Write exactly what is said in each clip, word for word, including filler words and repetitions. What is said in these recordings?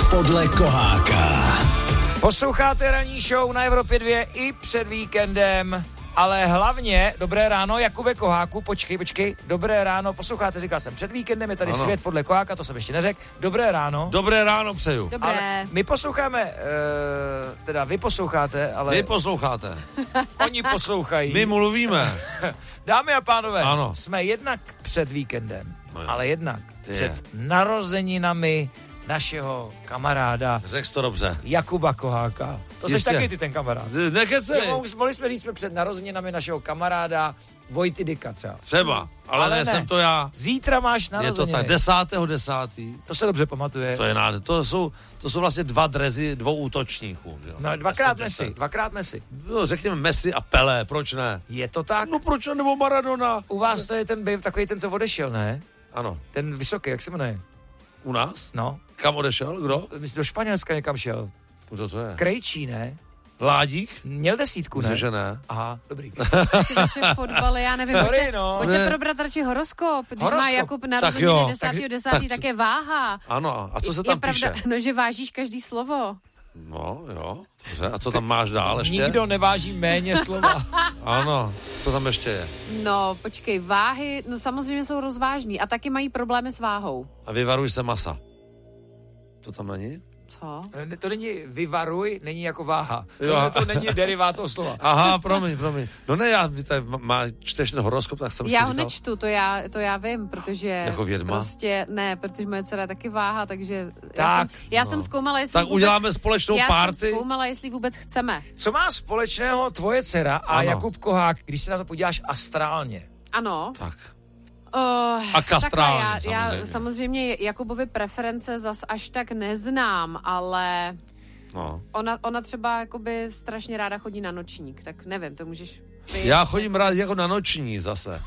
podle Koháka. Posloucháte ranní show na Evropě dva i před víkendem, ale hlavně dobré ráno, Jakube Koháku, počkej, počkej, dobré ráno, posloucháte, říkal jsem před víkendem, je tady ano. Svět podle Koháka, to jsem ještě neřekl, dobré ráno. Dobré ráno přeju. Dobré. Ale my posloucháme, uh, teda vy posloucháte, ale... Vy posloucháte. Oni poslouchají. My mluvíme. Dámy a pánové, ano. jsme jednak před víkendem, no ale jednak je. před narozeninami našeho kamaráda Řekl jsi to dobře. Jakuba Koháka. To jsi taky ty ten kamarád. Nekecej. Jo, mohli jsme říct, jsme před narozeninami našeho kamaráda Vojty Dyka třeba. Třeba, ale, ale ne, ne, jsem to já. Zítra máš narozeniny. Je to tak, desátého desátý To se dobře pamatuje. To je nádher. To jsou, to jsou vlastně dva drezy dvou útočníků. Jo? No, dvakrát Messi, dvakrát Messi. No, řekněme Messi a Pelé, proč ne? Je to tak? No proč ne, nebo Maradona? U vás to je ten býv, takový ten, co odešel, ne? Ano. Ten vysoký, jak se jmenuje? U nás? No. Kam odešel? Kdo? Myslím, do Španělska někam šel. Kdo to je? Krejčí, ne? Ládík? Měl desítku, ne? Myslím, že ne. Aha, dobrý. Ty vaše fotbaly, já nevím. Sorry, pojďte, no. pojďte Ne. probrat radši horoskop. Když Horoskop. má Jakub Tak narozeniny jo. desátého Tak- desátého tak- tak je váha. Ano, a co se Je tam pravda, píše? no, že vážíš každý slovo. No, jo, dobře. A co tam máš dál ještě? Nikdo neváží méně slova. Ano, co tam ještě je? No, počkej, váhy, no samozřejmě jsou rozvážný a taky mají problémy s váhou. A vyvaruj se masa. To tam není? Co? Ne, to není vyvaruj, není jako váha. Jo. To, to není derivát toho slova. Aha, promiň, promiň. No ne, já, víte, má, čteš ten horoskop, tak jsem Já si ho říkal... nečtu, to já, to já vím, protože... Jako vědma? Prostě, ne, protože moje dcera je taky váha, takže... Tak, já jsem, já no. jsem zkoumala, jestli Tak vůbec... uděláme společnou já party. jsem zkoumala, jestli vůbec chceme. Co má společného tvoje dcera a Ano. Jakub Kohák, když se na to podíváš astrálně? Ano. Tak. Uh, A kastrálně, takhle, já, samozřejmě. já samozřejmě Jakubovi preference zas až tak neznám, ale No. ona, ona třeba jakoby strašně ráda chodí na nočník, tak nevím, to můžeš... Vy... Já chodím rád jako na noční zase.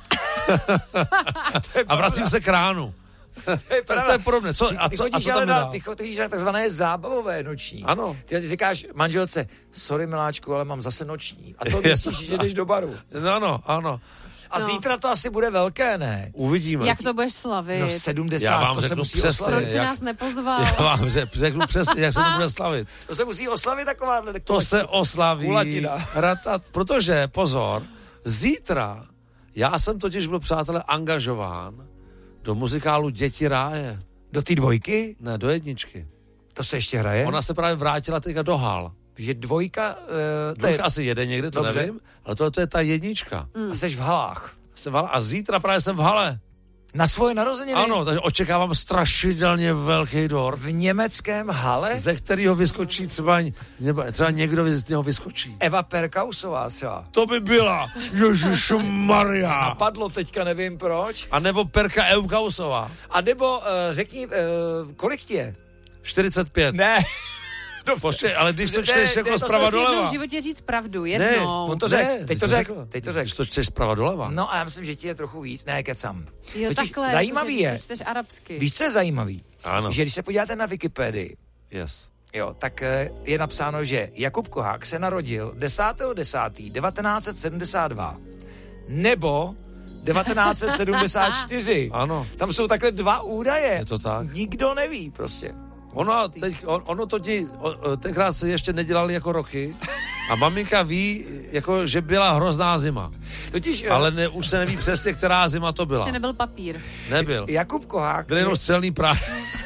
A vracím se k ránu. To je Tak to je podobné. Co, a Ty co, a chodíš co ale tam na, dál? ty chodíš na takzvané zábavové noční. Ano. Ty říkáš manželce, sorry miláčku, ale mám zase noční. A to myslíš, že jdeš do baru. No, ano, ano. A No. zítra to asi bude velké, ne? Uvidíme. Jak to budeš slavit? No sedmdesát, Já vám to se řeknu musí přesně. oslavit. Proč jsi jak- nás nepozval? Já vám řek- řeknu přesně, jak se to bude slavit. To se musí oslavit takováhle. To se oslaví. Kulatina. Ratat, protože, pozor, zítra, já jsem totiž byl, přátelé, angažován do muzikálu Děti ráje. Do té dvojky? Ne, do jedničky. To se ještě hraje? Ona se právě vrátila teďka do hal. Že dvojka... Uh, to Dvojka je, asi jede někde, to Dobře. nevím, ale tohle to je ta jednička. a seš v halách. Jsem v hale, a zítra právě jsem v hale. Na svoje narozeniny? Ano, takže očekávám strašidelně velký dor, V německém hale? ze kterého vyskočí třeba, nebo třeba někdo z něho vyskočí. Eva Perkausová třeba. To by byla, Ježišmarja. Napadlo teďka, nevím proč. A nebo Perka Eukausová. A nebo uh, řekni, uh, kolik ti je? čtyřicet pět. Ne. Počkej, ale když to Ne, čteš ne, jako to zprava Musíš jednou doleva. v životě říct pravdu, Ne, jednou. on to ne, řek, teď ty to jsi řek, řekl. teď to řek. Když to čteš zprava doleva. No a já myslím, že ti je trochu víc, ne, kecam. Jo, Totiž takhle, zajímavý jakože je, když to čteš arabsky. víš, co je zajímavý? Ano. Že když se podíváte na Wikipedii, Yes. jo, tak eh, je napsáno, že Jakub Kohák se narodil desátého desátého devatenáct set sedmdesát dva nebo devatenáct set sedmdesát čtyři. Ano. Tam jsou takhle dva údaje. Je to tak. Nikdo neví prostě. Ono, teď, on, ono to ti, o- tenkrát se ještě nedělali jako roky a maminka ví, jako, že byla hrozná zima. Totiž eh, Ale ne, už se neví přesně, která zima to byla. Ještě nebyl papír. Nebyl. Jakub Kohák, Byl jenom střelný práh.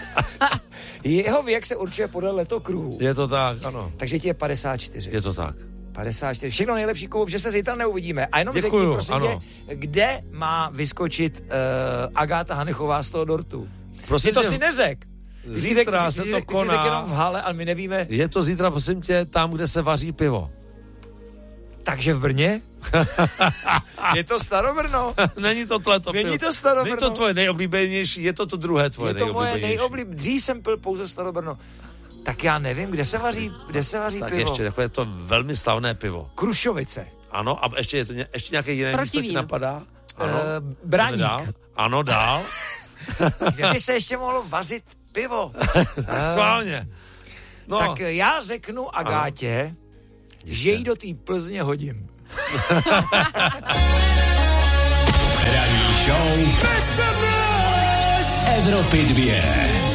jeho věk se určuje podle letokruhu. Je to tak, ano. Takže ti je padesát čtyři. Je to tak. padesát čtyři. Všechno nejlepší, Kubo, že se zítra neuvidíme. A jenom Děkuju, řekni, prosím ano. tě, kde má vyskočit uh, Agáta Hanechová z toho dortu? Prosím Ty to tě, si neřek. Ty si zítra řek, se ty, to ty, ty si koná. řek jenom v hale, ale my nevíme. Je to zítra, prosím tě, tam, kde se vaří pivo. Takže v Brně? Je to Starobrno? Není to tohle to pivo. Není to Starobrno? Není to tvoje nejoblíbenější, je to to druhé tvoje Je to moje nejoblíbenější. nejoblíb... Dřív jsem pil pouze Starobrno. Tak já nevím, kde se vaří, kde se vaří Tak pivo? ještě takové to velmi slavné pivo. Krušovice. Ano, a ještě je to ně, ještě nějaké jiné místo ti Protivín. napadá? Ano. Uh, Braník. Dál? Ano, dál. Kde by se ještě mohlo vařit pivo? Schválně. No, Tak já řeknu Agátě, že jí do té Plzně hodím. Ranní show Evropy dva.